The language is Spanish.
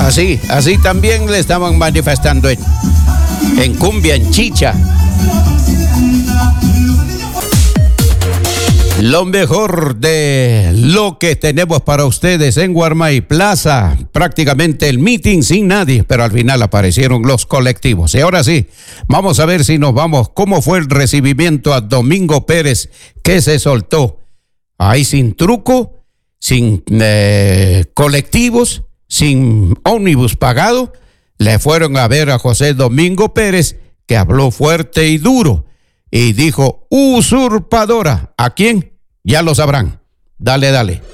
Así también le estaban manifestando en cumbia, en chicha. Lo mejor de lo que tenemos para ustedes en Guarmay Plaza, prácticamente el meeting sin nadie, pero al final aparecieron los colectivos. Y ahora sí, vamos a ver si nos vamos, cómo fue el recibimiento a Domingo Pérez, que se soltó ahí sin truco, sin colectivos, sin ómnibus pagado. Le fueron a ver a José Domingo Pérez, que habló fuerte y duro y dijo: usurpadora. ¿A quién? Ya lo sabrán. Dale.